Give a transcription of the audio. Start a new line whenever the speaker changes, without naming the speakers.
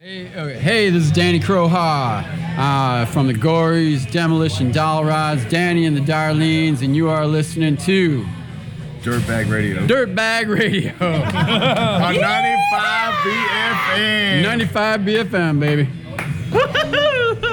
Hey, this is Danny Croha from the Gories, Demolition Doll Rods, Danny and the Darlenes, and you are listening to
Dirtbag Radio.
Dirtbag Radio.
On 95 BFM.
95 BFM, baby.